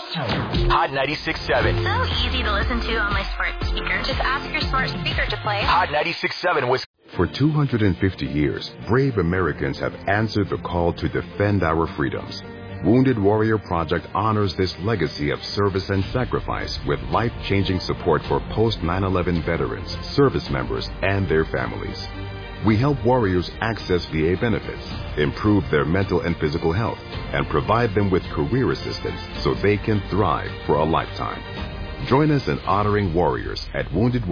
Hot 96.7. So easy to listen to on my smart speaker. Just ask your smart speaker to play. Hot 96.7 was... For 250 years, brave Americans have answered the call to defend our freedoms. Wounded Warrior Project honors this legacy of service and sacrifice with life-changing support for post-9/11 veterans, service members, and their families. We help warriors access VA benefits, improve their mental and physical health, and provide them with career assistance so they can thrive for a lifetime. Join us in honoring warriors at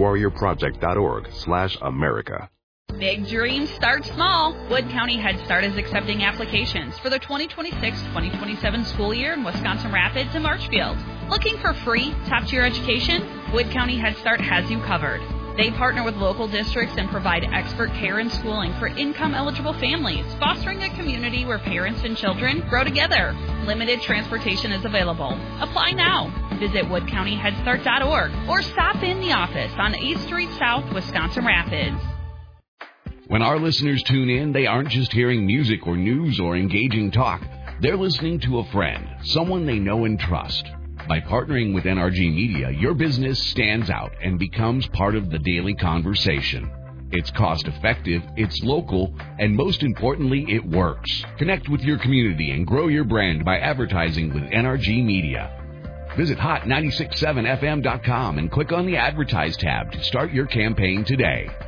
woundedwarriorproject.org/America. Big dreams start small. Wood County Head Start is accepting applications for the 2026-2027 school year in Wisconsin Rapids and Marshfield. Looking for free, top-tier education? Wood County Head Start has you covered. They partner with local districts and provide expert care and schooling for income-eligible families, fostering a community where parents and children grow together. Limited transportation is available. Apply now. Visit woodcountyheadstart.org or stop in the office on 8th Street South, Wisconsin Rapids. When our listeners tune in, they aren't just hearing music or news or engaging talk. They're listening to a friend, someone they know and trust. By partnering with NRG Media, your business stands out and becomes part of the daily conversation. It's cost-effective, it's local, and most importantly, it works. Connect with your community and grow your brand by advertising with NRG Media. Visit hot967fm.com and click on the Advertise tab to start your campaign today.